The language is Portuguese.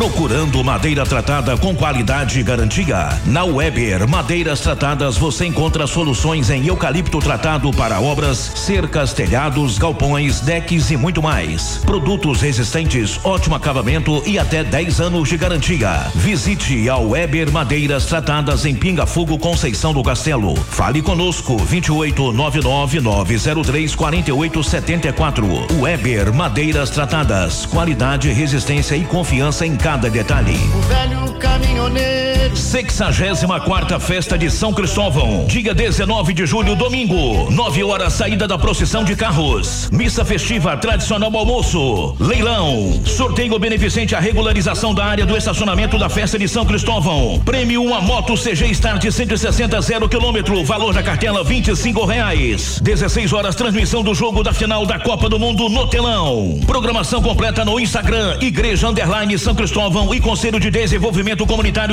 Procurando madeira tratada com qualidade e garantia? Na Weber Madeiras Tratadas você encontra soluções em eucalipto tratado para obras, cercas, telhados, galpões, decks e muito mais. Produtos resistentes, ótimo acabamento e até 10 anos de garantia. Visite a Weber Madeiras Tratadas em Pinga Fogo, Conceição do Castelo. Fale conosco 2899-903-4874. Weber Madeiras Tratadas, qualidade, resistência e confiança em cada detalhe. O velho caminhoneiro. 64ª Festa de São Cristóvão, dia 19 de julho, domingo, 9 horas, saída da procissão de carros, missa festiva, tradicional almoço, leilão, sorteio beneficente à regularização da área do estacionamento da Festa de São Cristóvão. Prêmio uma moto CG Start 160 0 km, valor da cartela R$25. 16 horas, transmissão do jogo da final da Copa do Mundo no telão. Programação completa no Instagram, Igreja _ São Cristóvão e Conselho de Desenvolvimento Comunitário